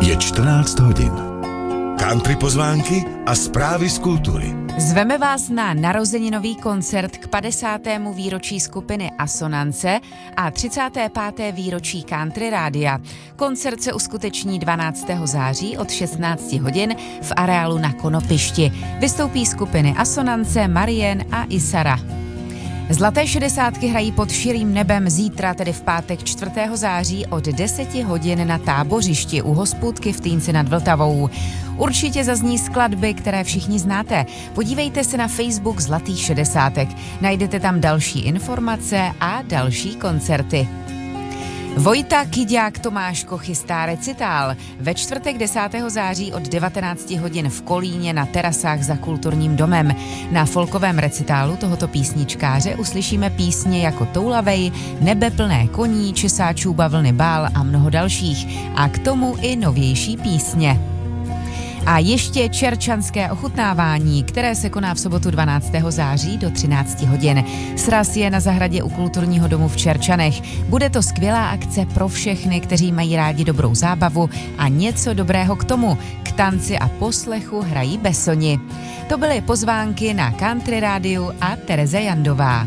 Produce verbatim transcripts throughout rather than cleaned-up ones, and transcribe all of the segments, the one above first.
Je čtrnáct hodin. Country pozvánky a zprávy z kultury. Zveme vás na narozeninový koncert k padesátému výročí skupiny Asonance a třicátému pátému výročí Country Rádia. Koncert se uskuteční dvanáctého září od šestnáct hodin v areálu na Konopišti. Vystoupí skupiny Asonance, Marien a Isara. Zlaté šedesátky hrají pod širým nebem zítra, tedy v pátek čtvrtého září od deseti hodin na tábořišti u hospůdky v Týnci nad Vltavou. Určitě zazní skladby, které všichni znáte. Podívejte se na Facebook Zlatých šedesátek. Najdete tam další informace a další koncerty. Vojta Kyďák Tomáško chystá recitál. Ve čtvrtek desátého září od devatenácti hodin v Kolíně na terasách za Kulturním domem. Na folkovém recitálu tohoto písničkáře uslyšíme písně jako Toulavej, Nebe plné koní, Česáčů bavlny bál a mnoho dalších. A k tomu i novější písně. A ještě čerčanské ochutnávání, které se koná v sobotu dvanáctého září do třinácti hodin. Sraz je na zahradě u Kulturního domu v Čerčanech. Bude to skvělá akce pro všechny, kteří mají rádi dobrou zábavu a něco dobrého k tomu. K tanci a poslechu hrají Besoni. To byly pozvánky na Country Rádiu a Tereze Jandová.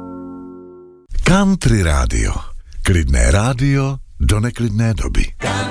Country Rádio. Klidné rádio do neklidné doby.